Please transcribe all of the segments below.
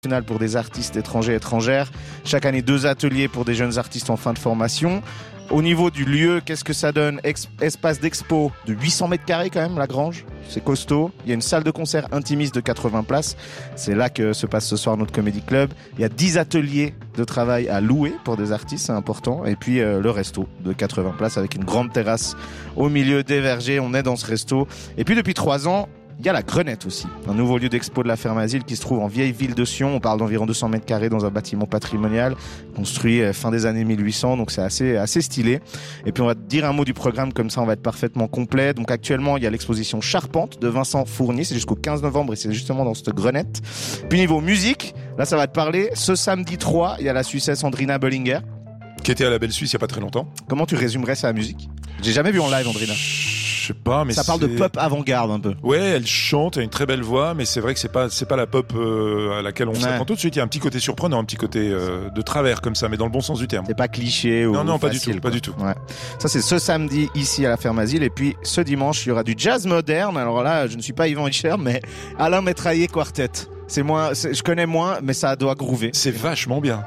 pour des artistes étrangers et étrangères. Chaque année, 2 ateliers pour des jeunes artistes en fin de formation. Au niveau du lieu, qu'est-ce que ça donne? Espace d'expo de 800 mètres carrés quand même, la Grange. C'est costaud. Il y a une salle de concert intimiste de 80 places. C'est là que se passe ce soir notre Comedy Club. Il y a 10 ateliers de travail à louer pour des artistes, c'est important. Et puis le resto de 80 places avec une grande terrasse au milieu des vergers. On est dans ce resto. Et puis depuis 3 ans, il y a la Grenette aussi, un nouveau lieu d'expo de la Ferme Asile qui se trouve en vieille ville de Sion. On parle d'environ 200 mètres carrés dans un bâtiment patrimonial construit fin des années 1800, donc c'est assez stylé. Et puis on va te dire un mot du programme, comme ça on va être parfaitement complet. Donc actuellement il y a l'exposition Charpente de Vincent Fournier, c'est jusqu'au 15 novembre et c'est justement dans cette Grenette. Puis niveau musique, là ça va te parler, ce samedi 3, il y a la Suissesse Andrina Bollinger. Qui était à la Belle Suisse il y a pas très longtemps. Comment tu résumerais sa musique? J'ai jamais vu en live Andrina. Je sais pas, mais ça parle de pop avant-garde un peu. Ouais, elle chante, elle a une très belle voix, mais c'est vrai que c'est pas la pop à laquelle on s'attend tout de suite. Il y a un petit côté surprenant, un petit côté de travers comme ça, mais dans le bon sens du terme. C'est pas cliché ou non, facile, pas du tout. Ouais. Ça c'est ce samedi ici à la Ferme Asile, et puis ce dimanche il y aura du jazz moderne. Alors là, je ne suis pas Yvan Hicher, mais Alain Métraillé Quartet. Je connais moins, mais ça doit groover. C'est vachement bien.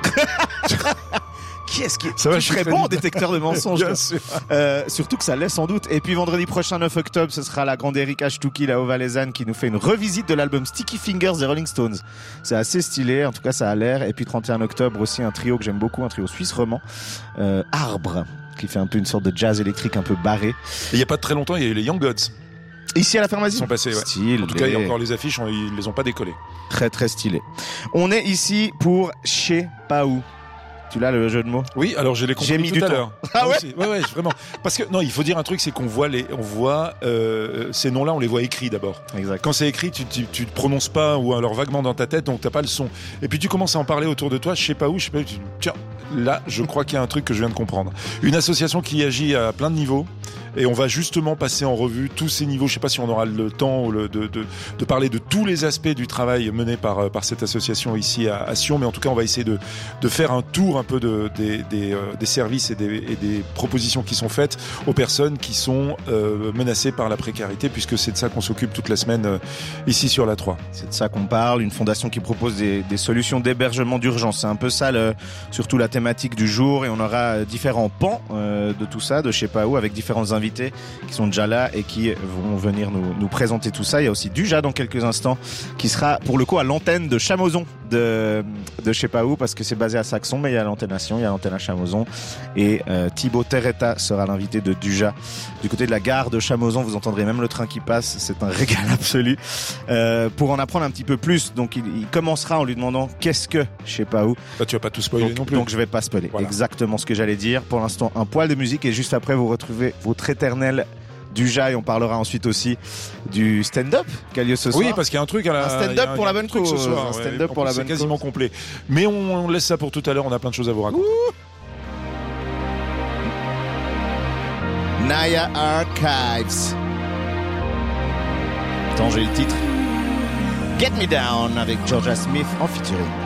Qui est-ce qui ça va, je serais bon en détecteur de mensonges. Bien sûr. Surtout que ça l'est sans doute. Et puis vendredi prochain 9 octobre, ce sera la grande Erika Stucki, la Haut-Valaisanne, qui nous fait une revisite de l'album Sticky Fingers des Rolling Stones. C'est assez stylé, en tout cas ça a l'air. Et puis 31 octobre aussi un trio que j'aime beaucoup, un trio suisse roman, Arbre, qui fait un peu une sorte de jazz électrique un peu barré. Et il y a pas de très longtemps, il y a eu les Young Gods. Ici à la Ferme Asile. Ils sont passés, ouais. Stylé. En tout cas, il y a encore les affiches, ils les ont pas décollées. Très très stylé. On est ici pour Chez pas où. Tu l'as le jeu de mots? Oui, alors je l'ai compris tout à l'heure. Ah ouais? Ouais, vraiment. Parce que non, il faut dire un truc, c'est qu'on voit ces noms-là, on les voit écrits d'abord. Exact. Quand c'est écrit, tu te prononces pas ou alors vaguement dans ta tête, donc t'as pas le son. Et puis tu commences à en parler autour de toi, je sais pas où, tu dis, tiens, là, je crois qu'il y a un truc que je viens de comprendre. Une association qui agit à plein de niveaux. Et on va justement passer en revue tous ces niveaux. Je sais pas si on aura le temps de parler de tous les aspects du travail mené par cette association ici à Sion, mais en tout cas on va essayer de faire un tour un peu des services et des propositions qui sont faites aux personnes qui sont menacées par la précarité, puisque c'est de ça qu'on s'occupe toute la semaine ici sur la 3. C'est de ça qu'on parle, une fondation qui propose des solutions d'hébergement d'urgence. C'est un peu ça surtout la thématique du jour, et on aura différents pans de tout ça, de je sais pas où, avec différents invités qui sont déjà là et qui vont venir nous présenter tout ça. Il y a aussi Duja dans quelques instants qui sera pour le coup à l'antenne de Chamozon de je sais pas où, parce que c'est basé à Saxon, mais il y a l'antenne à Sion, il y a l'antenne à Chamozon, et Thibaut Terretta sera l'invité de Duja du côté de la gare de Chamozon. Vous entendrez même le train qui passe, c'est un régal absolu. Pour en apprendre un petit peu plus, donc il commencera en lui demandant qu'est-ce que je sais pas où. Bah, tu vas pas tout spoiler non plus. Donc je vais pas spoiler. Voilà. Exactement ce que j'allais dire. Pour l'instant, un poil de musique, et juste après vous retrouvez votre éternel Duja, et on parlera ensuite aussi du stand-up qui a lieu ce soir. Oui, parce qu'il y a un truc un stand-up pour la bonne cause ce soir. Un stand-up pour la bonne cause. C'est quasiment complet. Mais on laisse ça pour tout à l'heure, on a plein de choses à vous raconter. Naya Archives. Attends, j'ai le titre. Get Me Down avec Georgia Smith en featuring.